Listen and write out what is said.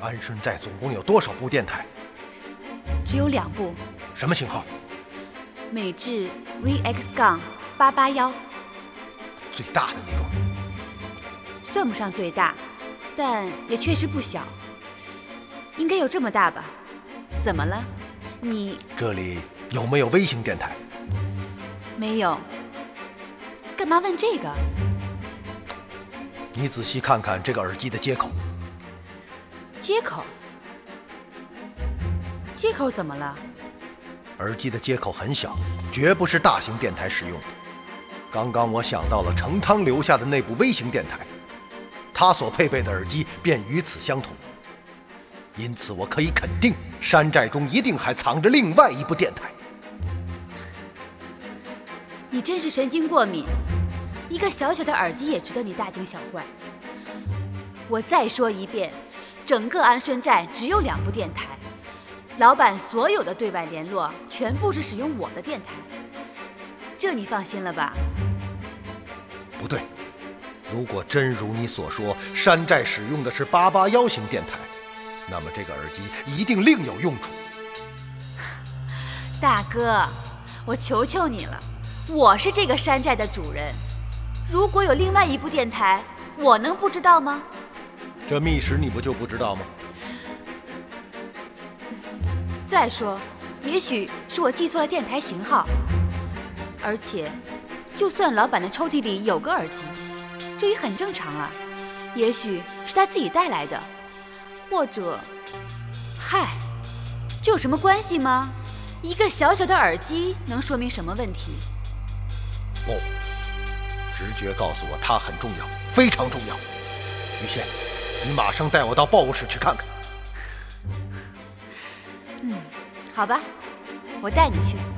安顺寨总共有多少部电台？ 只有2部。 什么型号？ 美制 VX-881， 最大的那种。 算不上最大，但也确实不小，应该有这么大吧？怎么了？你这里有没有微型电台？ 没有。干嘛问这个？ 你仔细看看这个耳机的接口。 接口？接口怎么了？ 耳机的接口很小，绝不是大型电台使用的。刚刚我想到了程汤留下的那部微型电台，他所配备的耳机便与此相同。因此我可以肯定，山寨中一定还藏着另外一部电台。 你真是神经过敏，一个小小的耳机也值得你大惊小怪。我再说一遍，整个安顺寨只有2部电台，老板所有的对外联络全部是使用我的电台，这你放心了吧？ 不对，如果真如你所说，山寨使用的是881型电台，那么这个耳机一定另有用处。 大哥，我求求你了，我是这个山寨的主人，如果有另外一部电台，我能不知道吗？ 这密室你不就不知道吗？ 再说，也许是我记错了电台型号，而且就算老板的抽屉里有个耳机，这也很正常啊，也许是他自己带来的，或者嗨，这有什么关系吗？一个小小的耳机能说明什么问题？ 不，直觉告诉我它很重要，非常重要。于谦，你马上带我到报务室去看看。 好吧，我带你去。